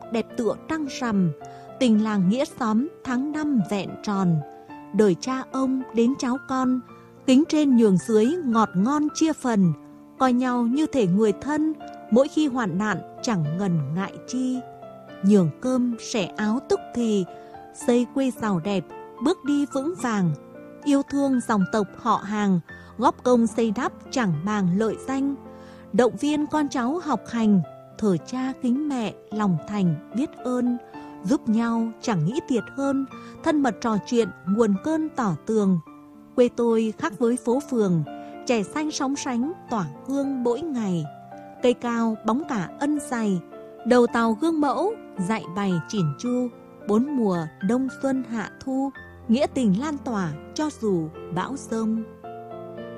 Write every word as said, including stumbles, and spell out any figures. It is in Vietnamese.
đẹp tựa trăng rằm, tình làng nghĩa xóm tháng năm vẹn tròn. Đời cha ông đến cháu con, kính trên nhường dưới ngọt ngon chia phần, coi nhau như thể người thân, mỗi khi hoạn nạn chẳng ngần ngại chi. Nhường cơm sẻ áo tức thì, xây quê giàu đẹp, bước đi vững vàng. Yêu thương dòng tộc họ hàng, góp công xây đắp chẳng màng lợi danh. Động viên con cháu học hành, thờ cha kính mẹ lòng thành biết ơn. Giúp nhau chẳng nghĩ thiệt hơn, thân mật trò chuyện nguồn cơn tỏ tường. Quê tôi khác với phố phường, trẻ xanh sóng sánh tỏa hương mỗi ngày. Cây cao bóng cả ân dày, đầu tàu gương mẫu dạy bày chỉn chu. Bốn mùa đông xuân hạ thu, nghĩa tình lan tỏa cho dù bão giông.